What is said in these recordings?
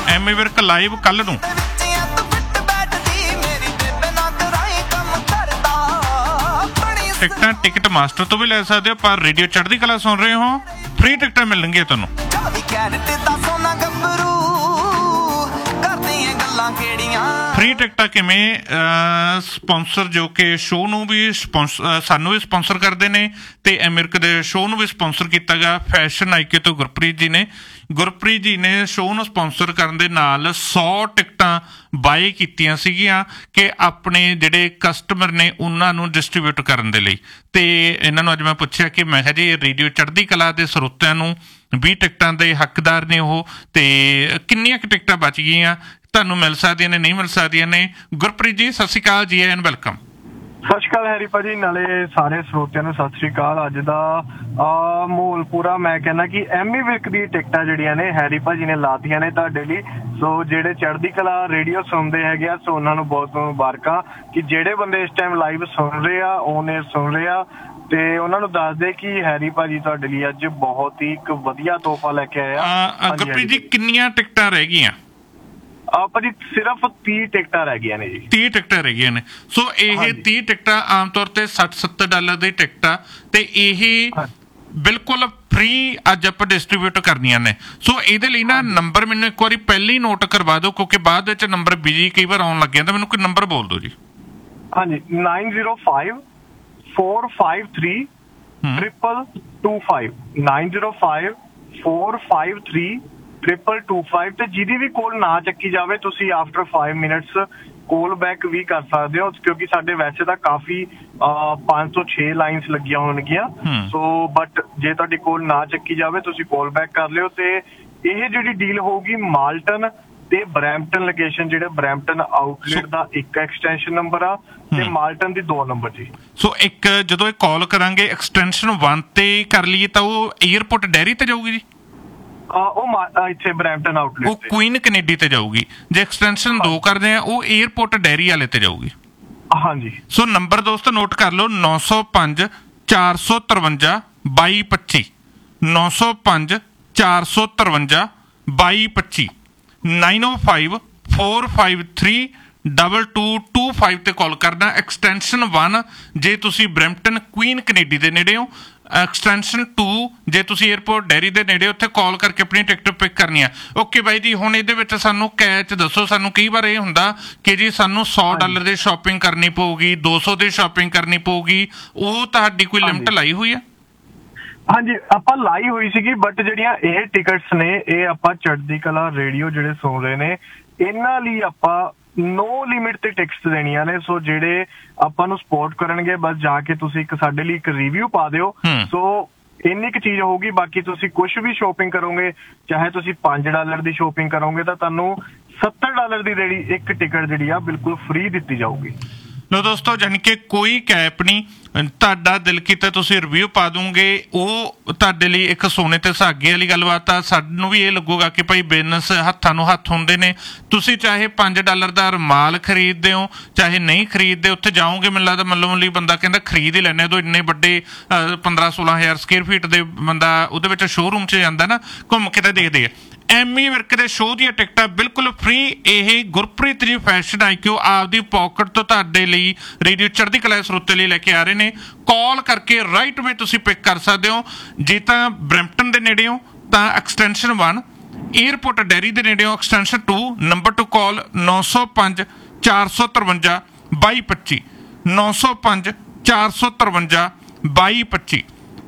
Ammy Virk live ਕੱਲ ਨੂੰ। ਟਿਕਟਾਂ ਟਿਕਟ ਮਾਸਟਰ ਤੋਂ ਵੀ ਲੈ ਸਕਦੇ ਹੋ, ਪਰ ਰੇਡੀਓ ਚੜ੍ਹਦੀ ਕਲਾ ਸੁਣ ਰਹੇ ਹੋ, ਫ੍ਰੀ ਟਿਕਟਾਂ ਮਿਲਣਗੀਆਂ ਤੁਹਾਨੂੰ। ਫ੍ਰੀ ਟਿਕਟਾਂ ਕਿਵੇਂ? ਸਪੋਂਸਰ ਜੋ ਕਿ ਸ਼ੋਅ ਨੂੰ ਵੀ ਸਾਨੂੰ ਵੀ ਸਪੋਂਸਰ ਕਰਦੇ ਨੇ ਅਤੇ ਅਮਰੀਕ ਦੇ ਸ਼ੋਅ ਨੂੰ ਵੀ ਸਪੋਂਸਰ ਕੀਤਾ ਗਿਆ ਫੈਸ਼ਨ ਆਈਕੇ ਤੋਂ ਗੁਰਪ੍ਰੀਤ ਜੀ ਨੇ। ਗੁਰਪ੍ਰੀਤ ਜੀ ਨੇ ਸ਼ੋਅ ਨੂੰ ਸਪੋਂਸਰ ਕਰਨ ਦੇ ਨਾਲ 100 ਟਿਕਟਾਂ ਬਾਏ ਕੀਤੀਆਂ ਸੀਗੀਆਂ ਕਿ ਆਪਣੇ ਜਿਹੜੇ ਕਸਟਮਰ ਨੇ ਉਹਨਾਂ ਨੂੰ ਡਿਸਟਰੀਬਿਊਟ ਕਰਨ ਦੇ ਲਈ। ਅਤੇ ਇਹਨਾਂ ਨੂੰ ਅੱਜ ਮੈਂ ਪੁੱਛਿਆ ਕਿ ਮੈਂ ਕਿਹਾ ਜੀ ਰੇਡੀਓ ਚੜ੍ਹਦੀ ਕਲਾ ਦੇ ਸਰੋਤਿਆਂ ਨੂੰ 20 ਟਿਕਟਾਂ ਦੇ ਹੱਕਦਾਰ ਨੇ ਉਹ, ਅਤੇ ਕਿੰਨੀਆਂ ਕੁ ਟਿਕਟਾਂ ਬਚ ਗਈਆਂ, ਤੁਹਾਨੂੰ ਮਿਲ ਸਕਦੀਆਂ ਨੇ, ਨਹੀਂ ਮਿਲ ਸਕਦੀਆਂ ਨੇ। ਗੁਰਪ੍ਰੀਤ ਜੀ ਸਤਿ ਸ਼੍ਰੀ ਅਕਾਲ ਜੀ, ਐਂਡ ਵੈਲਕਮ। ਸਤਿ ਸ਼੍ਰੀ ਅਕਾਲ ਹੈਰੀ ਭਾਜੀ, ਨਾਲੇ ਸਾਰੇ ਸਰੋਤਿਆਂ ਨੂੰ ਸਤਿ ਸ਼੍ਰੀ ਅਕਾਲ। ਅੱਜ ਦਾ ਮਾਹੌਲ ਪੂਰਾ ਮੈਂ ਕਹਿੰਦਾ ਕਿ ਐਮੀ ਵਿਰਕ ਦੀ ਟਿਕਟਾਂ ਜਿਹੜੀਆਂ ਨੇ ਹੈਰੀ ਭਾਜੀ ਨੇ ਲਾਤੀਆਂ ਨੇ ਤੁਹਾਡੇ ਲਈ। ਸੋ ਜਿਹੜੇ ਚੜ੍ਹਦੀ ਕਲਾ ਰੇਡੀਓ ਸੁਣਦੇ ਹੈਗੇ ਆ, ਸੋ ਉਹਨਾਂ ਨੂੰ ਬਹੁਤ ਬਹੁਤ ਮੁਬਾਰਕਾਂ ਕਿ ਜਿਹੜੇ ਬੰਦੇ ਇਸ ਟਾਈਮ ਲਾਈਵ ਸੁਣ ਰਹੇ ਆ, ਔਨ ਏਅਰ ਸੁਣ ਰਹੇ ਆ, ਤੇ ਉਹਨਾਂ ਨੂੰ ਦੱਸ ਦੇ ਕਿ ਹੈਰੀ ਭਾਜੀ ਤੁਹਾਡੇ ਲਈ ਅੱਜ ਬਹੁਤ ਹੀ ਇੱਕ ਵਧੀਆ ਤੋਹਫਾ ਲੈ ਕੇ ਆਇਆ। ਗੁਰਪ੍ਰੀਤ ਜੀ ਕਿੰਨੀਆਂ ਟਿਕਟਾਂ ਰਹਿ ਗਈਆਂ? ਭਾਜੀ ਸਿਰਫ 30 ਟਿਕਟਾਂ ਰਹਿ ਗਈਆਂ ਨੇ ਜੀ। 30 ਟਿਕਟਾਂ ਰਹਿ ਗਈਆਂ ਨੇ। ਸੋ ਇਹ 30 ਟਿਕਟਾਂ ਆਮ ਤੌਰ ਤੇ $60-70 ਦੀ ਟਿਕਟਾਂ, ਤੇ ਇਹ ਬਿਲਕੁਲ ਫ੍ਰੀ ਅੱਜ ਆਪਾਂ ਡਿਸਟਰੀਬਿਊਟ ਕਰਨੀਆਂ ਨੇ। ਸੋ ਇਹਦੇ ਲਈ ਨਾ ਨੰਬਰ ਮੈਨੂੰ ਇੱਕ ਵਾਰੀ ਪਹਿਲਾਂ ਹੀ ਨੋਟ ਕਰਵਾ ਦਿਓ, ਕਿਉਂਕਿ ਬਾਅਦ ਵਿੱਚ ਨੰਬਰ ਬਿਜੀ ਕਈ ਵਾਰ ਆਉਣ ਲੱਗ ਜਾਂਦਾ। ਮੈਨੂੰ ਕੋਈ ਨੰਬਰ ਬੋਲ ਦਿਓ ਜੀ। ਹਾਂਜੀ, 905-453-22225 905-453-22225। ਤੇ ਜਿਹਦੀ ਵੀ ਕੋਲ ਨਾ ਚੱਕੀ ਜਾਵੇ ਤੁਸੀਂ ਆਫਟਰ 5 ਮਿੰਟਸ ਕੋਲ ਬੈਕ ਵੀ ਕਰ ਸਕਦੇ ਹੋ, ਕਿਉਂਕਿ ਸਾਡੇ ਵੈਸੇ ਤਾਂ ਕਾਫੀ 5 ਤੋਂ 6 ਲਾਈਨਸ ਲੱਗੀਆਂ ਹੋਣਗੀਆਂ। ਸੋ ਬਟ ਜੇ ਤੁਹਾਡੀ ਕੋਲ ਨਾ ਚੱਕੀ ਜਾਵੇ ਤੁਸੀਂ ਕੋਲ ਬੈਕ ਕਰ ਲਿਓ। ਤੇ ਇਹ ਜਿਹੜੀ ਡੀਲ ਹੋਊਗੀ ਮਾਲਟਨ ਤੇ ਬਰੈਂਪਟਨ ਲੋਕੇਸ਼ਨ, ਜਿਹੜੇ ਬਰੈਂਪਟਨ ਆਊਟਲੈਟ ਦਾ ਇੱਕ ਐਕਸਟੈਂਸ਼ਨ ਨੰਬਰ ਆ ਤੇ ਮਾਲਟਨ ਦੀ 2 ਨੰਬਰ ਜੀ। ਸੋ ਇੱਕ ਜਦੋਂ ਇਹ ਕਾਲ ਕਰਾਂਗੇ ਐਕਸਟੈਂਸ਼ਨ 1 ਤੇ ਕਰ ਲਈਏ ਤਾਂ ਉਹ ਏਅਰਪੋਰਟ ਡੈਰੀ ਤੇ ਜਾਊਗੀ ਜੀ? ਉਹ ਇੱਥੇ ਬਰੈਂਪਟਨ ਆਊਟਲੈਟ, ਉਹ ਕੁਈਨ ਕੈਨੇਡੀ ਤੇ ਜਾਊਗੀ। ਜੇ ਐਕਸਟੈਂਸ਼ਨ 2 ਕਰਦੇ ਆ ਉਹ ਏਅਰਪੋਰਟ ਡੈਰੀ ਵਾਲੇ ਤੇ ਜਾਊਗੀ। ਹਾਂਜੀ। ਸੋ ਨੰਬਰ ਦੋਸਤੋ ਨੋਟ ਕਰ ਲਓ, 905-453-2225 905-453-2225 905-453-2225 ਤੇ ਕਾਲ ਕਰਨਾ। ਐਕਸਟੈਂਸ਼ਨ 1 ਜੇ ਤੁਸੀਂ ਬਰੈਂਪਟਨ ਕੁਈਨ ਕੈਨੇਡੀ ਦੇ ਨੇੜੇ ਹੋ, ਐਕਸਟੈਂਸ਼ਨ 2 ਜੇ ਤੁਸੀਂ ਏਅਰਪੋਰਟ ਡੈਰੀ ਦੇ ਨੇੜੇ, ਉੱਥੇ ਕਾਲ ਕਰਕੇ ਆਪਣੀ ਟਿਕਟ ਪਿਕ ਕਰਨੀ ਆ। ਓਕੇ ਬਾਈ ਜੀ, ਹੁਣ ਇਹਦੇ ਵਿੱਚ ਸਾਨੂੰ ਕੈਚ ਦੱਸੋ। ਸਾਨੂੰ ਕਈ ਵਾਰ ਇਹ ਹੁੰਦਾ ਕਿ ਜੀ ਸਾਨੂੰ $100 ਦੀ ਸ਼ਾਪਿੰਗ ਕਰਨੀ ਪਊਗੀ, 200 ਦੀ ਸ਼ਾਪਿੰਗ ਕਰਨੀ ਪਊਗੀ, ਉਹ ਤੁਹਾਡੀ ਕੋਈ ਲਿਮਟ ਲਾਈ ਹੋਈ ਆ? ਹਾਂਜੀ, ਆਪਾਂ ਲਾਈ ਹੋਈ ਸੀਗੀ, ਬਟ ਜਿਹੜੀਆਂ ਇਹ ਟਿਕਟਸ ਨੇ ਇਹ ਆਪਾਂ ਚੜ੍ਹਦੀ ਕਲਾ ਰੇਡੀਓ ਜਿਹੜੇ ਸੁਣ ਰਹੇ ਨੇ ਇਹਨਾਂ ਲਈ ਆਪਾਂ ਨੋ ਲਿਮਿਟ ਤੇ ਟਿਕਟਸ ਦੇਣੀਆਂ ਨੇ। ਸੋ ਜਿਹੜੇ ਆਪਾਂ ਨੂੰ ਸਪੋਰਟ ਕਰਨਗੇ, ਬਸ ਜਾ ਕੇ ਤੁਸੀਂ ਸਾਡੇ ਲਈ ਇੱਕ ਰਿਵਿਊ ਪਾ ਦਿਓ। ਸੋ ਇੰਨੀ ਕੁ ਚੀਜ਼ ਹੋਊਗੀ। ਬਾਕੀ ਤੁਸੀਂ ਕੁਛ ਵੀ ਸ਼ੋਪਿੰਗ ਕਰੋਗੇ, ਚਾਹੇ ਤੁਸੀਂ $5 ਦੀ ਸ਼ੋਪਿੰਗ ਕਰੋਗੇ ਤਾਂ ਤੁਹਾਨੂੰ $70 ਦੀ ਜਿਹੜੀ ਇੱਕ ਟਿਕਟ ਜਿਹੜੀ ਆ ਬਿਲਕੁਲ ਫ੍ਰੀ ਦਿੱਤੀ ਜਾਊਗੀ। ਲੋ ਦੋਸਤੋ, ਜਾਣੀ ਕਿ ਕੋਈ ਕੈਪ ਨਹੀਂ, ਤੁਹਾਡਾ ਦਿਲ ਕੀਤਾ ਤੁਸੀਂ ਰਿਵਿਊ ਪਾ ਦੂੰਗੇ, ਉਹ ਤੁਹਾਡੇ ਲਈ ਇੱਕ ਸੋਨੇ ਤੇ ਸੁਹਾਗੇ ਵਾਲੀ ਗੱਲਬਾਤ ਆ। ਸਾਨੂੰ ਵੀ ਇਹ ਲੱਗੂਗਾ ਕਿ ਭਾਈ ਬਿਜ਼ਨਸ ਹੱਥਾਂ ਨੂੰ ਹੱਥ ਹੁੰਦੇ ਨੇ। ਤੁਸੀਂ ਚਾਹੇ $5 ਦਾ ਰੁਮਾਲ ਖਰੀਦਦੇ ਹੋ, ਚਾਹੇ ਨਹੀਂ ਖਰੀਦਦੇ, ਉੱਥੇ ਜਾਓਗੇ ਮੈਨੂੰ ਲੱਗਦਾ ਮੱਲੋ-ਮੱਲੀ ਬੰਦਾ ਕਹਿੰਦਾ ਖਰੀਦ ਹੀ ਲੈਣੇ। ਉਦੋਂ ਇੰਨੇ ਵੱਡੇ 15-16 ਹਜ਼ਾਰ ਸਕੁਅਰ ਫੀਟ ਦੇ ਬੰਦਾ ਉਹਦੇ ਵਿੱਚ ਸ਼ੋਅਰੂਮ 'ਚ ਜਾਂਦਾ ਨਾ, ਘੁੰਮ ਕੇ ਤਾਂ ਦੇਖਦੇ ਆ। ਐਮੀ ਵਿਰਕ ਦੇ ਸ਼ੋਅ ਦੀਆਂ ਟਿਕਟਾਂ ਬਿਲਕੁਲ ਫ੍ਰੀ। ਇਹ ਗੁਰਪ੍ਰੀਤ ਜੀ ਫੈਸ਼ਨ ਆਈਕਿਊ ਆਪਦੀ ਪੋਕਟ ਤੋਂ ਤੁਹਾਡੇ ਲਈ ਰੇਡੀਓ ਚੜ੍ਹਦੀ ਕਲਾ ਸਰੋਤੇ ਲਈ ਲੈ ਕੇ ਆ ਰਹੇ ਨੇ। ਕਾਲ ਕਰਕੇ ਰਾਈਟ ਵੇ ਤੁਸੀਂ ਪਿਕ ਕਰ ਸਕਦੇ ਹੋ। ਜੇ ਤਾਂ ਬਰੈਂਪਟਨ ਦੇ ਨੇੜੇ ਹੋ ਤਾਂ ਐਕਸਟੈਂਸ਼ਨ 1, ਏਅਰਪੋਰਟ ਡੈਰੀ ਦੇ ਨੇੜੇ ਹੋ ਐਕਸਟੈਂਸ਼ਨ 2। ਨੰਬਰ ਟੂ ਕਾਲ 905-453-2225 905-453-2225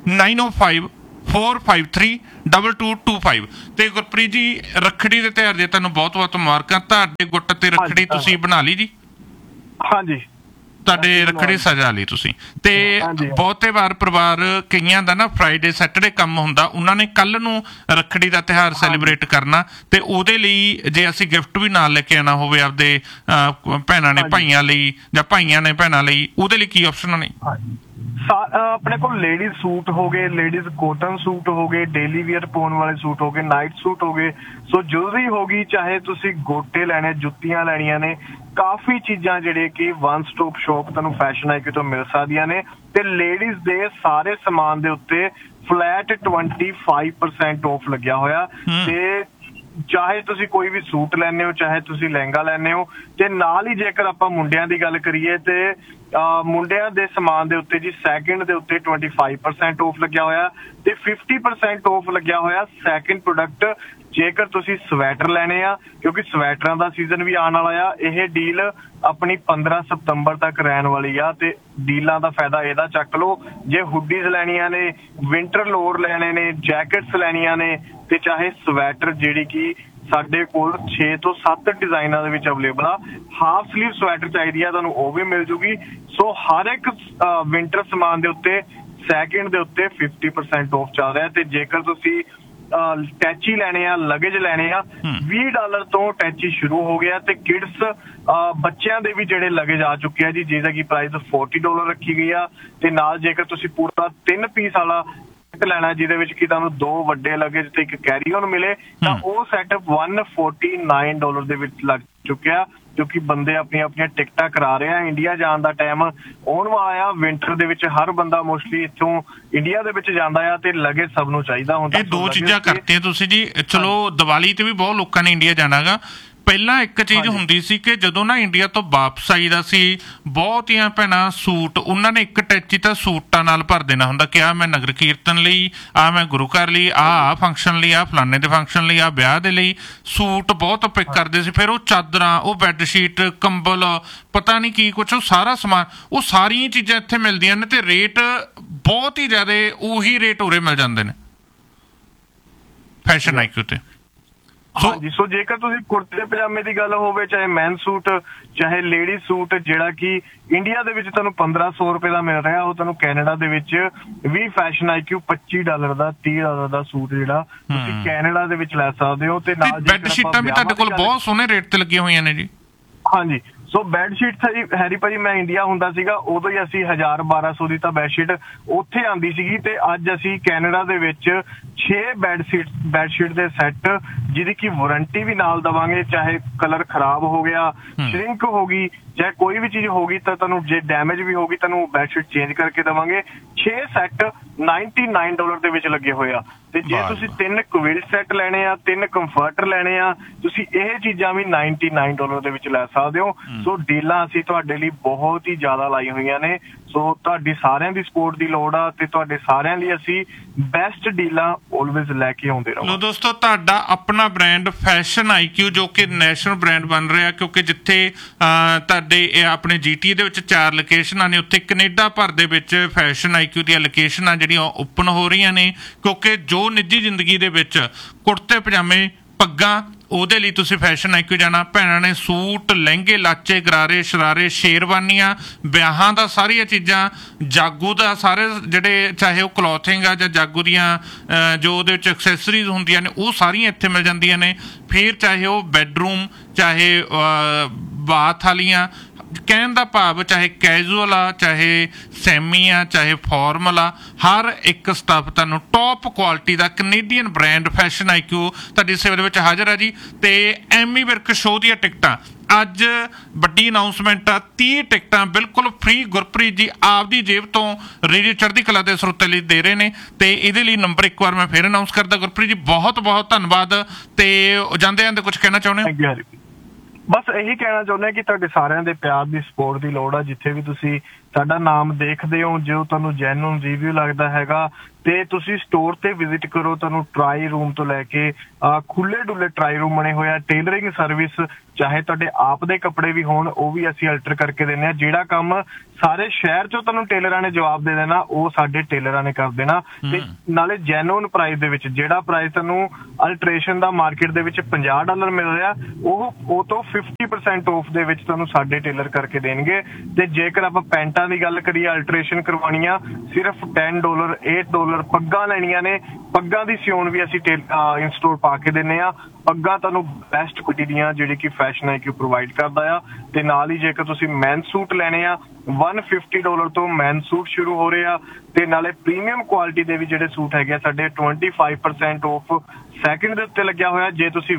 905-453-2225। ਤੇ ਗੁਰਪ੍ਰੀਤ ਜੀ ਰੱਖੜੀ ਦੇ ਤਿਉਹਾਰ ਦੇ ਤੁਹਾਨੂੰ ਬਹੁਤ ਬਹੁਤ ਮੁਬਾਰਕਾਂ। ਤੁਹਾਡੇ ਗੁੱਟ ਤੇ ਰੱਖੜੀ ਤੁਸੀਂ ਬਣਾ ਲਈ ਜੀ? ਹਾਂਜੀ, ਤੁਹਾਡੇ ਰੱਖੜੀ ਸਜਾ ਲਈ ਤੁਸੀਂ। ਤੇ ਬਹੁਤੇ ਵਾਰ ਪਰਿਵਾਰ ਕਈਆਂ ਦਾ ਨਾ ਫਰਾਈਡੇ ਸੈਟਰਡੇ ਕੰਮ ਹੁੰਦਾ, ਉਹਨਾਂ ਨੇ ਕੱਲ ਨੂੰ ਰੱਖੜੀ ਦਾ ਤਿਉਹਾਰ ਸੈਲੀਬ੍ਰੇਟ ਕਰਨਾ, ਤੇ ਉਹਦੇ ਲਈ ਜੇ ਅਸੀਂ ਗਿਫਟ ਵੀ ਨਾਲ ਲੈ ਕੇ ਆਉਣਾ ਹੋਵੇ ਆਪਦੇ ਭੈਣਾਂ ਨੇ ਭਾਈਆਂ ਲਈ ਜਾਂ ਭਾਈਆਂ ਨੇ ਭੈਣਾਂ ਲਈ, ਉਹਦੇ ਲਈ ਕੀ ਆਪਸ਼ਨ ਨੇ? ਆਪਣੇ ਕੋਲ ਲੇਡੀਜ਼ ਸੂਟ ਹੋ ਗਏ, ਲੇਡੀਜ਼ ਕੋਟਨ ਸੂਟ ਹੋ ਗਏ, ਡੇਲੀ ਵੀਅਰ ਪਾਉਣ ਵਾਲੇ ਸੂਟ ਹੋ ਗਏ, ਨਾਈਟ ਸੂਟ ਹੋ ਗਏ। ਸੋ ਜੁਐਲਰੀ ਹੋ ਗਈ, ਚਾਹੇ ਤੁਸੀਂ ਗੋਟੇ ਲੈਣੇ, ਜੁੱਤੀਆਂ ਲੈਣੀਆਂ ਨੇ, ਕਾਫੀ ਚੀਜ਼ਾਂ ਜਿਹੜੇ ਕਿ ਵਨ ਸਟੋਪ ਸ਼ੋਪ ਤੁਹਾਨੂੰ ਫੈਸ਼ਨ ਆਈਕਿਊ ਤੋਂ ਮਿਲ ਸਕਦੀਆਂ ਨੇ। ਤੇ ਲੇਡੀਜ਼ ਦੇ ਸਾਰੇ ਸਮਾਨ ਦੇ ਉੱਤੇ ਫਲੈਟ 25% ਆਫ ਲੱਗਿਆ ਹੋਇਆ। ਤੇ ਚਾਹੇ ਤੁਸੀਂ ਕੋਈ ਵੀ ਸੂਟ ਲੈਣੇ ਹੋ, ਚਾਹੇ ਤੁਸੀਂ ਲਹਿੰਗਾ ਲੈਣੇ ਹੋ। ਤੇ ਨਾਲ ਹੀ ਜੇਕਰ ਆਪਾਂ ਮੁੰਡਿਆਂ ਦੀ ਗੱਲ ਕਰੀਏ ਤੇ ਮੁੰਡਿਆਂ ਦੇ ਸਮਾਨ ਦੇ ਉੱਤੇ ਜੀ ਸੈਕਿੰਡ ਦੇ ਉੱਤੇ 25% ਆਫ ਲੱਗਿਆ ਹੋਇਆ ਤੇ 50% ਆਫ ਲੱਗਿਆ ਹੋਇਆ ਸੈਕਿੰਡ ਪ੍ਰੋਡਕਟ। ਜੇਕਰ ਤੁਸੀਂ ਸਵੈਟਰ ਲੈਣੇ ਆ, ਕਿਉਂਕਿ ਸਵੈਟਰਾਂ ਦਾ ਸੀਜ਼ਨ ਵੀ ਆਉਣ ਵਾਲਾ ਆ, ਇਹ ਡੀਲ ਆਪਣੀ 15 ਸਤੰਬਰ ਤੱਕ ਰਹਿਣ ਵਾਲੀ ਆ ਤੇ ਡੀਲਾਂ ਦਾ ਫਾਇਦਾ ਇਹਦਾ ਚੱਕ ਲਓ। ਜੇ ਹੁੱਡੀਜ਼ ਲੈਣੀਆਂ ਨੇ, ਵਿੰਟਰ ਲੋਅਰ ਲੈਣੇ ਨੇ, ਜੈਕਟਸ ਲੈਣੀਆਂ ਨੇ ਤੇ ਚਾਹੇ ਸਵੈਟਰ ਜਿਹੜੀ ਕਿ ਸਾਡੇ ਕੋਲ 6 ਤੋਂ 7 ਡਿਜ਼ਾਈਨਾਂ ਦੇ ਵਿੱਚ ਅਵੇਲੇਬਲ ਆ। ਹਾਫ ਸਲੀਵ ਸਵੈਟਰ ਚਾਹੀਦੀ ਆ ਤੁਹਾਨੂੰ, ਉਹ ਵੀ ਮਿਲ ਜੂਗੀ। ਸੋ ਹਰ ਇੱਕ ਵਿੰਟਰ ਸਮਾਨ ਦੇ ਉੱਤੇ ਸੈਕਿੰਡ ਦੇ ਉੱਤੇ 50% ਆਫ ਚੱਲ ਰਿਹਾ। ਤੇ ਜੇਕਰ ਤੁਸੀਂ ਟੈਚੀ ਲੈਣੇ ਆ, ਲਗੇਜ ਲੈਣੇ ਆ, $20 ਤੋਂ ਟੈਚੀ ਸ਼ੁਰੂ ਹੋ ਗਿਆ। ਤੇ ਕਿਡਸ ਬੱਚਿਆਂ ਦੇ ਵੀ ਜਿਹੜੇ ਲਗੇਜ ਆ ਚੁੱਕੇ ਆ ਜੀ, ਜਿਹਦਾ ਕਿ ਪ੍ਰਾਈਸ $40 ਰੱਖੀ ਗਈ ਆ। ਤੇ ਨਾਲ ਜੇਕਰ ਤੁਸੀਂ ਪੂਰਾ 3 ਪੀਸ ਵਾਲਾ ਲੈਣਾ ਜਿਹਦੇ ਵਿੱਚ ਕਿ ਤੁਹਾਨੂੰ 2 ਵੱਡੇ ਲਗੇਜ ਤੇ ਇੱਕ ਕੈਰੀ ਔਨ ਮਿਲੇ, ਤਾਂ ਉਹ ਸੈਟ $149 ਦੇ ਵਿੱਚ ਲੱਗ ਚੁੱਕਿਆ। ਕਿਉਂਕਿ ਬੰਦੇ ਆਪਣੀਆਂ ਟਿਕਟਾਂ ਕਰਾ ਰਹੇ ਆ, ਇੰਡੀਆ ਜਾਣ ਦਾ ਟਾਈਮ ਆਉਣ ਵਾਲਾ ਆ। ਵਿੰਟਰ ਦੇ ਵਿੱਚ ਹਰ ਬੰਦਾ ਮੋਸਟਲੀ ਇੱਥੋਂ ਇੰਡੀਆ ਦੇ ਵਿੱਚ ਜਾਂਦਾ ਆ ਤੇ ਲਗੇਜ ਸਭ ਨੂੰ ਚਾਹੀਦਾ ਹੁੰਦਾ। ਇਹ 2 ਚੀਜ਼ਾਂ ਕਰਤੀਆਂ ਤੁਸੀਂ ਜੀ। ਚਲੋ ਦੀਵਾਲੀ ਤੇ ਵੀ ਬਹੁਤ ਲੋਕਾਂ ਨੇ ਇੰਡੀਆ ਜਾਣਾਗਾ। ਪਹਿਲਾਂ ਇੱਕ ਚੀਜ਼ ਹੁੰਦੀ ਸੀ ਕਿ ਜਦੋਂ ਨਾ ਇੰਡੀਆ ਤੋਂ ਵਾਪਸ ਆਈਦਾ ਸੀ, ਬਹੁਤੀਆਂ ਭੈਣਾਂ ਸੂਟ ਉਹਨਾਂ ਨੇ ਇੱਕ ਟੈਚੀ ਤਾਂ ਸੂਟਾਂ ਨਾਲ ਭਰ ਦੇਣਾ ਹੁੰਦਾ ਕਿ ਆਹ ਮੈਂ ਨਗਰ ਕੀਰਤਨ ਲਈ, ਆਹ ਮੈਂ ਗੁਰੂ ਘਰ ਲਈ, ਆਹ ਫੰਕਸ਼ਨ ਲਈ, ਆਹ ਫਲਾਣੇ ਦੇ ਫੰਕਸ਼ਨ ਲਈ, ਆਹ ਵਿਆਹ ਦੇ ਲਈ ਸੂਟ ਬਹੁਤ ਪਿਕ ਕਰਦੇ ਸੀ। ਫਿਰ ਉਹ ਚਾਦਰਾਂ, ਉਹ ਬੈੱਡ ਸ਼ੀਟ, ਕੰਬਲ, ਪਤਾ ਨਹੀਂ ਕੀ ਕੁਛ, ਉਹ ਸਾਰਾ ਸਮਾਨ, ਉਹ ਸਾਰੀਆਂ ਚੀਜ਼ਾਂ ਇੱਥੇ ਮਿਲਦੀਆਂ ਨੇ ਤੇ ਰੇਟ ਬਹੁਤ ਹੀ ਜ਼ਿਆਦਾ ਉਹੀ ਰੇਟ ਉਰੇ ਮਿਲ ਜਾਂਦੇ ਨੇ ਫੈਸ਼ਨ ਆਈਕਿਊ ਤੇ। ਹਾਂਜੀ, ਸੋ ਜੇਕਰ ਤੁਸੀਂ ਕੁੜਤੇ ਪਜਾਮੇ ਦੀ ਗੱਲ ਹੋਵੇ, ਚਾਹੇ ਮੈਨ ਸੂਟ, ਚਾਹੇ ਲੇਡੀ ਸੂਟ, ਜਿਹੜਾ ਕਿ ਇੰਡੀਆ ਦੇ ਵਿੱਚ ਤੁਹਾਨੂੰ $1500 ਦਾ ਮਿਲ ਰਿਹਾ, ਉਹ ਤੁਹਾਨੂੰ ਕੈਨੇਡਾ ਦੇ ਵਿੱਚ ਵੀ ਫੈਸ਼ਨ ਆਈਕਿਊ $25 ਦਾ, $30 ਦਾ ਸੂਟ ਜਿਹੜਾ ਤੁਸੀਂ ਕੈਨੇਡਾ ਦੇ ਵਿੱਚ ਲੈ ਸਕਦੇ ਹੋ। ਤੇ ਨਾਲ ਬੈੱਡ ਸ਼ੀਟਾਂ ਵੀ ਤੁਹਾਡੇ ਕੋਲ ਬਹੁਤ ਸੋਹਣੇ ਰੇਟ ਤੇ ਲੱਗੀਆਂ ਹੋਈਆਂ ਨੇ ਜੀ। ਹਾਂਜੀ, ਸੋ ਬੈੱਡ ਸ਼ੀਟ ਹੈਰੀ ਭਾਜੀ, ਮੈਂ ਇੰਡੀਆ ਹੁੰਦਾ ਸੀਗਾ ਉਦੋਂ ਹੀ ਅਸੀਂ 1000-1200 ਦੀ ਤਾਂ ਬੈੱਡ ਸ਼ੀਟ ਉੱਥੇ ਆਉਂਦੀ ਸੀਗੀ। ਤੇ ਅੱਜ ਅਸੀਂ ਕੈਨੇਡਾ ਦੇ ਵਿੱਚ 6 ਬੈੱਡ ਸ਼ੀਟ ਦੇ ਸੈੱਟ, ਜਿਹਦੀ ਕਿ ਵਾਰੰਟੀ ਵੀ ਨਾਲ ਦੇਵਾਂਗੇ। ਚਾਹੇ ਕਲਰ ਖਰਾਬ ਹੋ ਗਿਆ, ਸ਼ਰਿੰਕ ਹੋ ਗਈ, ਚਾਹੇ ਕੋਈ ਵੀ ਚੀਜ਼ ਹੋ ਗਈ ਤਾਂ ਤੁਹਾਨੂੰ ਜੇ ਡੈਮੇਜ ਵੀ ਹੋਗੀ ਤੁਹਾਨੂੰ ਬੈੱਡ ਸ਼ੀਟ ਚੇਂਜ ਕਰਕੇ ਦੇਵਾਂਗੇ। 6 ਸੈੱਟ $99 ਦੇ ਵਿੱਚ ਲੱਗੇ ਹੋਏ ਆ। ਤੇ ਜੇ ਤੁਸੀਂ 3 ਕੁਇਲ ਸੈੱਟ ਲੈਣੇ ਆ, 3 ਕੰਫਰਟਰ ਲੈਣੇ ਆ, ਤੁਸੀਂ ਇਹ ਚੀਜ਼ਾਂ ਵੀ $99 ਦੇ ਵਿੱਚ ਲੈ ਸਕਦੇ ਹੋ। ਸੋ ਡੀਲਾਂ ਅਸੀਂ ਤੁਹਾਡੇ ਲਈ ਬਹੁਤ ਹੀ ਜ਼ਿਆਦਾ ਲਾਈ ਹੋਈਆਂ ਨੇ। ਸੋ ਤੁਹਾਡੀ ਸਾਰਿਆਂ ਦੀ ਸਪੋਰਟ ਦੀ ਲੋੜ ਆ ਤੇ ਤੁਹਾਡੇ ਸਾਰਿਆਂ ਲਈ ਅਸੀਂ ਬੈਸਟ ਡੀਲਾਂ ਆਲਵੇਜ਼ ਲੈ ਕੇ ਆਉਂਦੇ ਰਹੋ। ਲੋ ਦੋਸਤੋ, ਤੁਹਾਡਾ ਆਪਣਾ ਬ੍ਰਾਂਡ ਫੈਸ਼ਨ ਆਈਕਿਊ ਜੋ ਕਿ ਨੈਸ਼ਨਲ ਬ੍ਰਾਂਡ ਬਣ ਰਿਹਾ, ਕਿਉਂਕਿ ਜਿੱਥੇ ਤੁਹਾਡੇ ਆਪਣੇ GTA ਦੇ ਵਿੱਚ 4 ਲੋਕੇਸ਼ਨਾਂ ਨੇ, ਉੱਥੇ ਕੈਨੇਡਾ ਭਰ ਦੇ ਵਿੱਚ ਫੈਸ਼ਨ ਆਈਕਿਊ ਦੀਆਂ ਲੋਕੇਸ਼ਨਾਂ ਜਿਹੜੀਆਂ ਓਪਨ ਹੋ ਰਹੀਆਂ ਨੇ। ਕਿਉਂਕਿ ਜੋ ਨਿੱਜੀ ਜ਼ਿੰਦਗੀ ਦੇ ਵਿੱਚ ਕੁੜਤੇ ਪਜਾਮੇ, ਪੱਗਾਂ, ਉਹਦੇ ਲਈ ਤੁਸੀਂ ਫੈਸ਼ਨ ਆਈਕਿਊ ਜਾਣਾ। ਭੈਣਾਂ ਨੇ ਸੂਟ, ਲਹਿੰਗੇ, ਲਾਚੇ, ਗਰਾਰੇ, ਸ਼ਰਾਰੇ, ਸ਼ੇਰਵਾਨੀਆਂ, ਵਿਆਹਾਂ ਦਾ ਸਾਰੀਆਂ ਚੀਜ਼ਾਂ, ਜਾਗੂ ਦਾ ਸਾਰੇ ਜਿਹੜੇ ਚਾਹੇ ਉਹ ਕਲੋਥਿੰਗ ਆ ਜਾਂ ਜਾਗੂ ਦੀਆਂ ਜੋ ਉਹਦੇ ਵਿੱਚ ਐਕਸੈਸਰੀਜ਼ ਹੁੰਦੀਆਂ ਨੇ, ਉਹ ਸਾਰੀਆਂ ਇੱਥੇ ਮਿਲ ਜਾਂਦੀਆਂ ਨੇ। ਫਿਰ ਚਾਹੇ ਉਹ ਬੈਡਰੂਮ, ਚਾਹੇ ਬਾਥ ਵਾਲੀਆਂ, ਕਹਿਣ ਦਾ ਭਾਵ ਚਾਹੇ ਕੈਜੂਅਲ ਆ, ਚਾਹੇ ਸੈਮੀ ਆ, ਚਾਹੇ ਫਾਰਮਲ ਆ, ਹਰ ਇੱਕ ਸਟੱਫ ਤੁਹਾਨੂੰ ਟੌਪ ਕੁਆਲਿਟੀ ਦਾ ਕੈਨੇਡੀਅਨ ਬ੍ਰਾਂਡ ਫੈਸ਼ਨ ਆਈਕਿਊ ਤੁਹਾਡੀ ਸੇਵਾ ਦੇ ਵਿੱਚ ਹਾਜ਼ਰ ਆ ਜੀ। ਤੇ ਐਮੀ ਵਿਰਕ ਸ਼ੋਅ ਦੀਆਂ ਟਿਕਟਾਂ ਅੱਜ ਵੱਡੀ ਅਨਾਊਂਸਮੈਂਟ ਆ, 30 ਟਿਕਟਾਂ ਬਿਲਕੁਲ ਫ੍ਰੀ ਗੁਰਪ੍ਰੀਤ ਜੀ ਆਪਦੀ ਜੇਬ ਤੋਂ ਰੇਡੀਓ ਚੜ੍ਹਦੀ ਕਲਾ ਦੇ ਸਰੋਤੇ ਲਈ ਦੇ ਰਹੇ ਨੇ। ਤੇ ਇਹਦੇ ਲਈ ਨੰਬਰ ਇੱਕ ਵਾਰ ਮੈਂ ਫਿਰ ਅਨਾਊਂਸ ਕਰਦਾ। ਗੁਰਪ੍ਰੀਤ ਜੀ ਬਹੁਤ ਬਹੁਤ ਧੰਨਵਾਦ। ਤੇ ਜਾਂਦੇ ਜਾਂਦੇ ਕੁਝ ਕਹਿਣਾ ਚਾਹੁੰਦੇ ਹੋ? ਬਸ ਇਹੀ ਕਹਿਣਾ ਚਾਹੁੰਦੇ ਹਾਂ ਕਿ ਤੁਹਾਡੇ ਸਾਰਿਆਂ ਦੇ ਪਿਆਰ ਦੀ ਸਪੋਰਟ ਦੀ ਲੋੜ ਆ। ਜਿੱਥੇ ਵੀ ਤੁਸੀਂ ਸਾਡਾ ਨਾਮ ਦੇਖਦੇ ਹੋ, ਜੋ ਤੁਹਾਨੂੰ ਜੈਨੂਨ ਰਿਵਿਊ ਲੱਗਦਾ ਹੈਗਾ ਤੇ ਤੁਸੀਂ ਸਟੋਰ ਤੇ ਵਿਜ਼ਿਟ ਕਰੋ। ਤੁਹਾਨੂੰ ਟਰਾਈ ਰੂਮ ਤੋਂ ਲੈ ਕੇ ਖੁੱਲੇ ਡੁੱਲੇ ਟਰਾਈ ਰੂਮ ਬਣੇ ਹੋਏ ਆ। ਟੇਲਰਿੰਗ ਸਰਵਿਸ, ਚਾਹੇ ਤੁਹਾਡੇ ਆਪ ਦੇ ਕੱਪੜੇ ਵੀ ਹੋਣ, ਉਹ ਵੀ ਅਸੀਂ ਅਲਟਰ ਕਰਕੇ ਦਿੰਦੇ ਆ। ਜਿਹੜਾ ਕੰਮ ਸਾਰੇ ਸ਼ਹਿਰ ਚੋਂ ਤੁਹਾਨੂੰ ਟੇਲਰਾਂ ਨੇ ਜਵਾਬ ਦੇ ਦੇਣਾ, ਉਹ ਸਾਡੇ ਟੇਲਰਾਂ ਨੇ ਕਰ ਦੇਣਾ। ਤੇ ਨਾਲੇ ਜੈਨੂਨ ਪ੍ਰਾਈਸ ਦੇ ਵਿੱਚ, ਜਿਹੜਾ ਪ੍ਰਾਈਸ ਤੁਹਾਨੂੰ ਅਲਟਰੇਸ਼ਨ ਦਾ ਮਾਰਕੀਟ ਦੇ ਵਿੱਚ $50 ਮਿਲ ਰਿਹਾ, ਉਹ ਤੋਂ 50% ਆਫ ਦੇ ਵਿੱਚ ਤੁਹਾਨੂੰ ਸਾਡੇ ਟੇਲਰ ਕਰਕੇ ਦੇਣਗੇ। ਤੇ ਜੇਕਰ ਆਪਾਂ ਪੈਂਟਾਂ ਦੀ ਗੱਲ ਕਰੀਏ, ਅਲਟਰੇਸ਼ਨ ਕਰਵਾਉਣੀਆਂ ਸਿਰਫ $10, $8। ਪੱਗਾਂ ਲੈਣੀਆਂ ਨੇ, ਪੱਗਾਂ ਦੀ ਸਿਉਣ ਵੀ ਅਸੀਂ ਇੰਸਟੋਰ ਪਾ ਕੇ ਦਿੰਦੇ ਆ। ਪੱਗਾਂ ਤੁਹਾਨੂੰ ਬੈਸਟ ਕੁਆਲਿਟੀ ਦੀਆਂ ਜਿਹੜੀ ਕਿ ਫੈਸ਼ਨ ਆਈਕਿਊ ਪ੍ਰੋਵਾਈਡ ਕਰਦਾ ਆ। ਤੇ ਨਾਲ ਹੀ ਜੇਕਰ ਤੁਸੀਂ ਮੈਨ ਸੂਟ ਲੈਣੇ ਆ, $150 ਤੋਂ ਮੈਨ ਸੂਟ ਸ਼ੁਰੂ ਹੋ ਰਹੇ ਆ। ਤੇ ਨਾਲੇ ਪ੍ਰੀਮੀਅਮ ਕੁਆਲਿਟੀ ਦੇ ਵੀ ਜਿਹੜੇ ਸੂਟ ਹੈਗੇ ਆ ਸਾਡੇ 25% ਆਫ ਸੈਕਿੰਡ ਦੇ ਉੱਤੇ ਲੱਗਿਆ ਹੋਇਆ। ਜੇ ਤੁਸੀਂ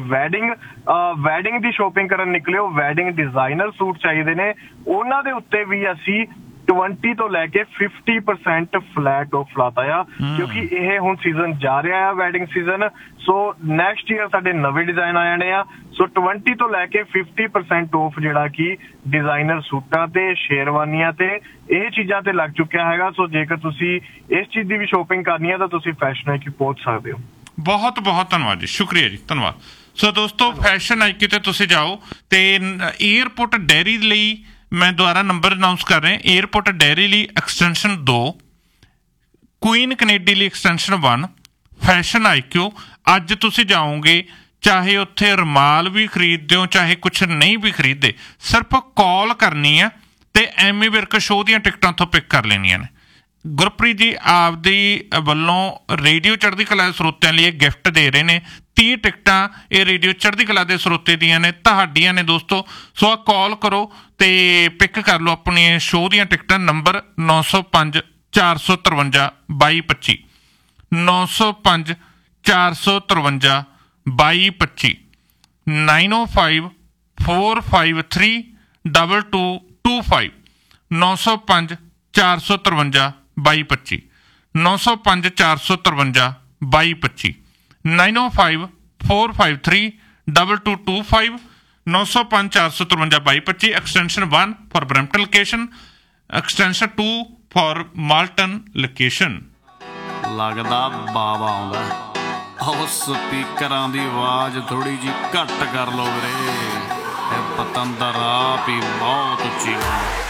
ਵੈਡਿੰਗ ਦੀ ਸ਼ੋਪਿੰਗ ਕਰਨ ਨਿਕਲੇ ਹੋ, ਵੈਡਿੰਗ ਡਿਜ਼ਾਈਨਰ ਸੂਟ ਚਾਹੀਦੇ ਨੇ, ਉਹਨਾਂ ਦੇ ਉੱਤੇ ਵੀ ਅਸੀਂ 20 ਤੋਂ ਲੈ ਕੇ 50% ਫਲੈਟ ਆਫ ਲਾਤਾ ਆ, ਕਿਉਂਕਿ ਇਹ ਹੁਣ ਸੀਜ਼ਨ ਜਾ ਰਿਹਾ ਆ wedding season. So next year ਸਾਡੇ ਨਵੇਂ ਡਿਜ਼ਾਈਨ ਆ ਜਾਣੇ ਆ। ਸੋ 20 ਤੋਂ ਲੈ ਕੇ 50% ਆਫ ਜਿਹੜਾ ਕਿ ਡਿਜ਼ਾਈਨਰ ਸੂਟਾਂ ਤੇ ਸ਼ੇਰਵਾਨੀਆਂ ਤੇ ਇਹ ਚੀਜ਼ਾਂ ਤੇ ਲੱਗ ਚੁੱਕਿਆ ਹੈਗਾ। ਸੋ ਜੇਕਰ ਤੁਸੀਂ ਇਸ ਚੀਜ਼ ਦੀ ਵੀ ਸ਼ੋਪਿੰਗ ਕਰਨੀ ਹੈ ਤਾਂ ਤੁਸੀਂ ਫੈਸ਼ਨ ਆਈਕਿਊ ਪਹੁੰਚ ਸਕਦੇ ਹੋ। ਬਹੁਤ ਬਹੁਤ ਧੰਨਵਾਦ ਜੀ, ਸ਼ੁਕਰੀਆ ਜੀ, ਧੰਨਵਾਦ। ਸੋ ਦੋਸਤੋ, ਫੈਸ਼ਨ ਆਈਕਿਊ ਤੇ ਤੁਸੀਂ ਜਾਓ ਤੇ ਏਅਰਪੋਰਟ ਡੈਰੀ ਲਈ ਮੈਂ ਦੁਬਾਰਾ ਨੰਬਰ ਅਨਾਊਂਸ ਕਰ ਰਿਹਾ। ਏਅਰਪੋਰਟ ਡੈਰੀ ਲਈ ਐਕਸਟੈਂਸ਼ਨ 2, ਕੁਈਨ ਕੈਨੇਡੀ ਲਈ ਐਕਸਟੈਂਸ਼ਨ 1, ਫੈਸ਼ਨ ਆਈਕਿਊ। ਅੱਜ ਤੁਸੀਂ ਜਾਓਗੇ, ਚਾਹੇ ਉੱਥੇ ਰੁਮਾਲ ਵੀ ਖਰੀਦਦੇ ਹੋ ਚਾਹੇ ਕੁਛ ਨਹੀਂ ਵੀ ਖਰੀਦਦੇ, ਸਿਰਫ ਕਾਲ ਕਰਨੀ ਆ ਤੇ ਐਮੀ ਵਿਰਕ ਸ਼ੋਅ ਦੀਆਂ ਟਿਕਟਾਂ ਉੱਥੋਂ ਪਿਕ ਕਰ ਲੈਣੀਆਂ ਨੇ। ਗੁਰਪ੍ਰੀਤ ਜੀ ਆਪਦੀ ਵੱਲੋਂ ਰੇਡੀਓ ਚੜ੍ਹਦੀ ਕਲਾ ਦੇ ਸਰੋਤਿਆਂ ਲਈ ਇਹ ਗਿਫਟ ਦੇ ਰਹੇ ਨੇ। 30 ਟਿਕਟਾਂ ਇਹ ਰੇਡੀਓ ਚੜ੍ਹਦੀ ਕਲਾ ਦੇ ਸਰੋਤੇ ਦੀਆਂ ਨੇ, ਤੁਹਾਡੀਆਂ ਨੇ ਦੋਸਤੋ। ਸੋ ਆ ਕਾਲ ਕਰੋ ਤੇ ਪਿਕ ਕਰ ਲਓ ਆਪਣੀ ਸ਼ੋਅ ਦੀਆਂ ਟਿਕਟਾਂ। Number 905 453 2225, 905 453 2225, 905 453 2225, 905 453 2225, 905 453 2225, 905 453 2225, 905 453 2225, extension 1 for Brampton location, extension 2 for Malton location. ਲੱਗਦਾ ਬਾਵਾ ਆਉਂਦਾ। ਉਹ ਸਪੀਕਰਾਂ ਦੀ ਆਵਾਜ਼ ਥੋੜੀ ਜਿਹੀ ਘੱਟ ਕਰ ਲਓ ਵੀਰੇ, ਇਹ ਪਤੰਦਰ ਆਪ ਹੀ ਬਹੁਤ ਉੱਚੀ